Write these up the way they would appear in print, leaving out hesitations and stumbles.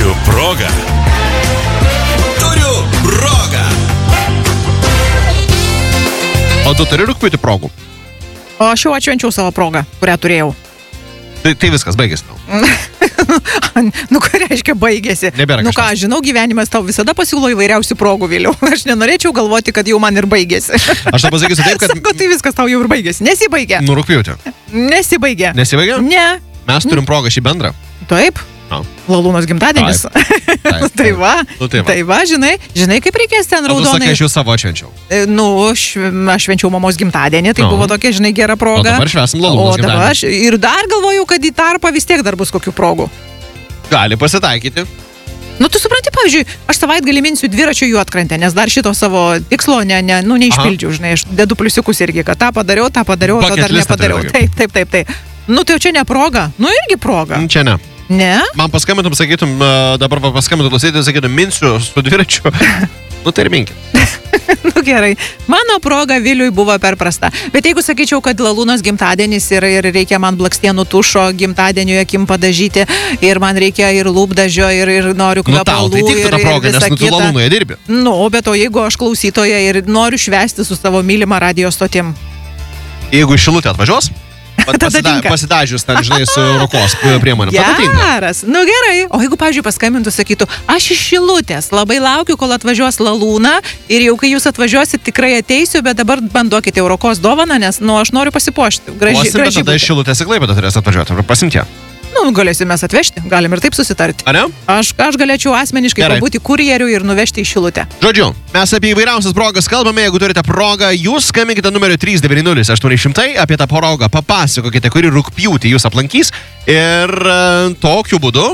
Turiu progą. Turiu progą. O tu turi rugpjūtį progų? O aš jau atšvenčiau savo progą, kurią turėjau. Tai viskas, baigėsi tau. Nu, ką reiškia baigėsi? Nebėra Nu ką, kažkas. žinau, gyvenimas tau visada pasiūlo įvairiausių progų vėliau. Aš nenorėčiau galvoti, kad jau man ir baigėsi. Aš tau pasakysiu taip, kad... Sako, tai viskas tau jau ir baigėsi. Nesibaigė. Nu, rugpjūtį. Nesibaigė. Nesibaigė? Ne. Mes turim progą šį bendrą. Taip. No. Lalūnos gimtadienis. Taip. Tai va. Nu, tai va. Tai va, žinai, kaip reikės ten O tu sakai, raudonai. aš jau savo atšvenčiau. Nu, aš švenčiau mamos gimtadienį, tai No. buvo tokia, žinai, gera O proga. dabar švęsim Lalūnos O dabar gimtadienį. ir dar galvojau, kad į tarpą vis tiek dar bus kokių progų. Gali pasitaikyti. Nu, tu supranti, pavyzdžiui, aš savaitgalį minsiu dviračio Juodkrantę, nes dar šito savo tikslo neišpildžiau, žinai, aš dedu pliusiukus irgi, kad tą padariau, to Bucket dar listą nepadariau. turi Taip. Nu, tai jau čia ne proga. Nu, irgi proga. Čia ne. Ne? Man paskambintum, sakytum, dabar paskambintum klausyti, sakytum, minsiu su dviračiu. Nu, tai ir minkit. Nu, gerai. Mano proga Viliui buvo per prasta. Bet jeigu sakyčiau, kad Lalūnos gimtadienis ir reikia man blakstienų tušo gimtadienio akim padažyti ir man reikia ir lūpdažio ir noriu Nu, tau kvepalų tai tiktų ta proga, nes tu Lalūnoje dirbi. Nu, bet o jeigu aš klausytoja ir noriu švęsti su savo mylimą radio stotim. Jeigu iš Šilutė atvažiuos, Tada tinka. pasidažius ten, žinai, su rukos priemonėm. Tada tinka. Geras, nu gerai. O jeigu, pavyzdžiui, paskambintų, sakytų, aš iš Šilutės, labai laukiu, kol atvažiuos Lalūna ir jau kai jūs atvažiuosit, tikrai ateisiu, bet dabar man duokite Eurokos dovaną, nes, nu, aš noriu pasipuošti. Graži Tada iš būti. Šilutės į Klaipėdą turės atvažiuoti. Pasimtė. Nu, galėsim mes atvežti, galim ir taip susitarti. A ne? Aš galėčiau asmeniškai Gerai. būti kurjeriu ir nuvežti į Šilutę. Žodžiu, mes apie įvairiausias progas kalbame, jeigu turite progą, jūs skambinkite numeriu 390-800, apie tą progą papasakokite, kuri rugpjūtį jūs aplankys ir tokiu būdu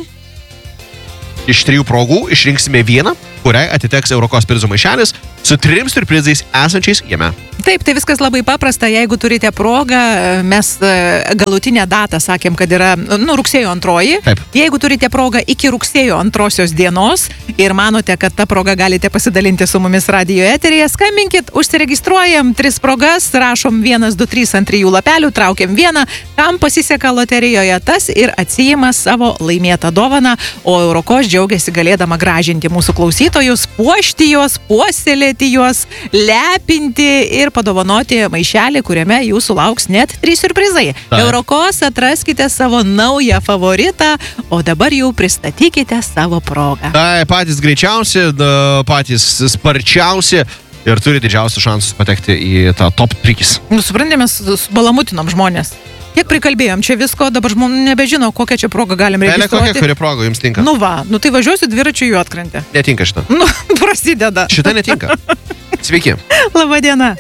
iš 3 progų išrinksime vieną, kuriai atiteks Eurokos prizų maišelis su 3 siurprizais esančiais jame. Taip, tai viskas labai paprasta, jeigu turite progą, mes galutinę datą sakėm, kad yra, nu, rugsėjo 2. Taip. Jeigu turite progą iki rugsėjo 2 dienos ir manote, kad tą progą galite pasidalinti su mumis radio eteryje, skambinkit, užsiregistruojam 3 progas, rašom 1, 2, 3 ant 3 lapelių, traukiam vieną, kam pasiseka loterijoje tas ir atsijima savo laimėtą dovaną, o Eurokos džiaugiasi galėdama gražinti mūsų klausytojus, puošti juos, puoselėti juos, lepinti ir padovanoti maišelį, kuriame jūsų lauks net 3 siurprizai. Taip. Eurokos atraskite savo naują favoritą, o dabar jau pristatykite savo progą. Tai patys greičiausi, patys sparčiausi ir turi didžiausius šansus patekti į tą top 3. Nu, suprantėme, balamutinom žmonės. Kiek prikalbėjom čia visko, dabar žmonės nebežino, kokią čia progą galim Kokia, registruoti. kuri proga jums tinka? Nu va, nu tai važiuosiu dviračiu Juodkrantę. Netinka šitą. Nu, prasideda. Šitą netinka. Sveiki. Labą dieną.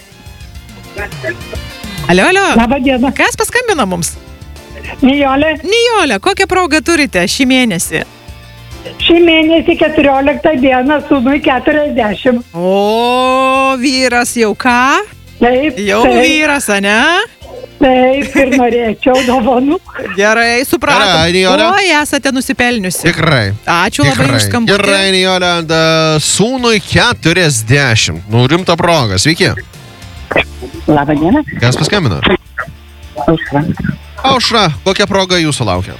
Alio. Labą dieną. Kas paskambino mums? Nijolė, Nijolė, kokią progą turite šį mėnesį? šį mėnesį 14 dieną sūnui 40. O, vyras jau ką? Taip, Jau vyras, ane? taip, ir norėčiau dovanų. Gerai, supratom. Gerai, Nijole. Oi, esate nusipelniusi. Tikrai. Ačiū labai už skambutį. Gerai, Nijolė, sūnui 40. Nu, rimta proga. Sveiki. Labą dieną. Kas paskambino? Aušra, kokia proga jūsų laukia?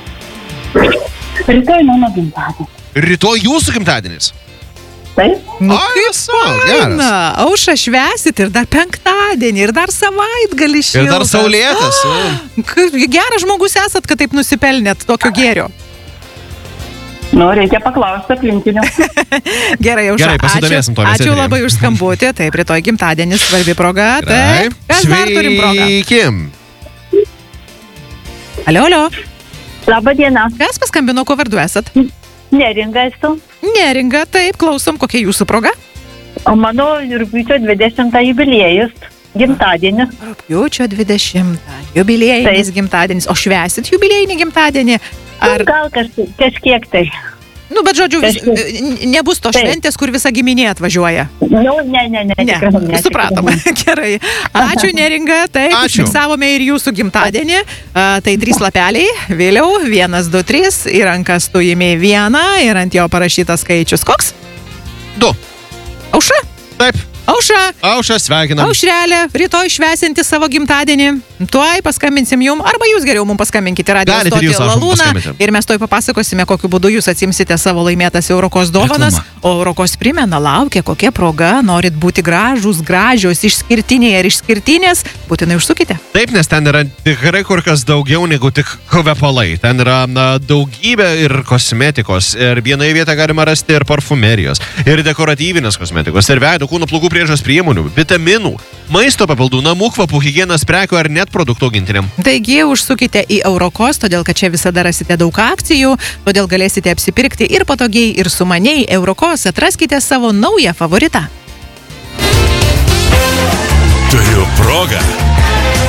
Rytoj mano gimtadienis. Rytoj jūsų gimtadienis. Taip, Nu, Ai, kaip savo, geras. faina. Aušą švęsit ir dar penktadienį, ir dar savaitgalį šiltas. Ir dar saulėtas. Geras žmogus esat, kad taip nusipelnėt tokio gėrio. nu, reikia paklausti aplinkinių. Gerai, Aušra, Gerai, pasidomėsim tuo, mes ačiū eteryje. labai už skambutį. Taip, rytoj gimtadienis, svarbi proga. Taip. Kas dar turim progą? Sveiki. Alio. Labą dieną. Kas paskambino, kuo vardu esat? Neringa esu. Neringa, taip, klausom, kokia jūsų proga? O mano rugpjūčio 20 jubiliejus. Gimtadienis. Rugpjūčio 20. Jubiliejinis Taip. gimtadienis. O švęsit jubiliejinį gimtadienį? Ar... Gal kažkiek tai. Nu, bet žodžiu, Kažkiek. nebus to Taip. šventės, kur visa giminė atvažiuoja. Nu, ne. tikrai Supratom. Gerai. Ačiū, Neringa. Taip, Ačiū. užfiksavome ir jūsų gimtadienį. Tai 3 lapeliai. Vėliau 1, 2, 3. Į rankas tu įmėjai 1 ir ant jo parašytas skaičius. Koks? 2. Aušra? Taip. Aušra, sveikinam. Aušrelė, rytoj švesinti savo gimtadienį. Tuoj paskambinsim jum, arba jūs geriau mums paskambinkite radijo Galite ir stotį jūs, Aušra, mums Lalūną paskambinti. ir mes tuoj papasakosime, kokiu būdu jūs atsimsite savo laimėtas Eurokos dovanas. Reklama. O Eurokos primena, laukia kokia proga, norit būti gražus, gražios, išskirtiniai ar išskirtinės, būtinai užsukite. Taip, nes ten yra tikrai kur kas daugiau negu tik kvepalai. Ten yra daugybė ir kosmetikos. Ir vienoje vietoje galima rasti ir parfumerijos, ir dekoratyvinės kosmetikos, ir veido kūno plaukų priežiūros priemonių, vitaminų, maisto papildų, namų kvapų, higienos prekių ar net produktų augintiniam. Taigi užsukite į Eurokos, todėl kad čia visada rasite daug akcijų, todėl galėsite apsipirkti ir patogiai, ir sumaniai. Eurokos, atraskite savo naują favoritą. Turiu progą.